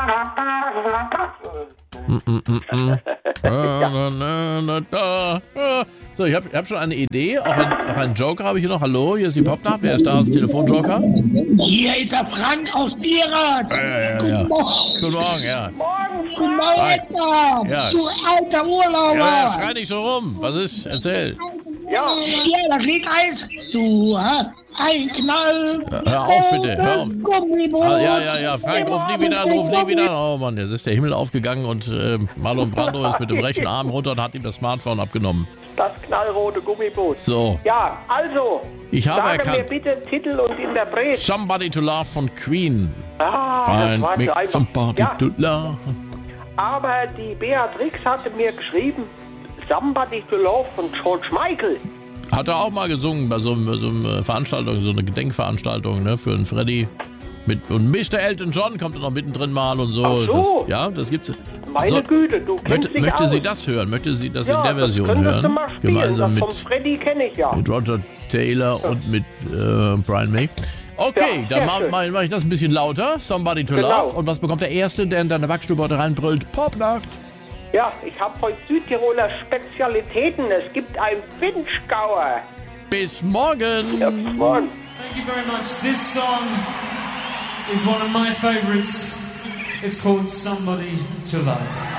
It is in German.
So, ich hab schon eine Idee. Auch einen Joker habe ich hier noch. Hallo, hier ist die Popnacht. Wer ist da als Telefonjoker? Hier ist der Frank aus Bierat. Ja. Guten Morgen, ja. Guten Morgen, Edgar. Ja. Du alter Urlauber. Ja, schrei nicht so rum. Was ist? Erzähl. Ja, das Lied heißt, du hast ein Knall. Hör auf, bitte. Hör auf. Gummiboot. Ja. Frank, ruf nie wieder an. Oh Mann, jetzt ist der Himmel aufgegangen und Marlon Brando ist mit dem rechten Arm runter und hat ihm das Smartphone abgenommen. Das knallrote Gummiboot. So. Ja, also. Ich habe sage erkannt. mir bitte Titel und Interpret. Somebody to Love von Queen. Das war Find so einfach. somebody Ja, to love. aber die Beatrix hatte mir geschrieben, Somebody to Love von George Michael. Hat er auch mal gesungen bei so einer Veranstaltung, so eine Gedenkveranstaltung, ne, für einen Freddy. Und Mr. Elton John kommt da noch mittendrin mal und so. Ach so. Das gibt's. Meine Güte, du kennst dich Möchte aus. sie das hören? Möchte sie das Ja, in der Version das könntest du hören? mal spielen. Gemeinsam Das von Freddy kenne ich ja. mit Roger Taylor und mit Brian May. Okay, Ja, dann sehr mach ich das ein bisschen lauter. Somebody to Genau. Love. Und was bekommt der Erste, der in deine Backstube heute reinbrüllt? Popnacht. Ja, ich habe heute Südtiroler Spezialitäten. Es gibt ein Finchgauer. Bis morgen. Ja, bis morgen. Thank you very much. This song is one of my favorites. It's called Somebody to Love.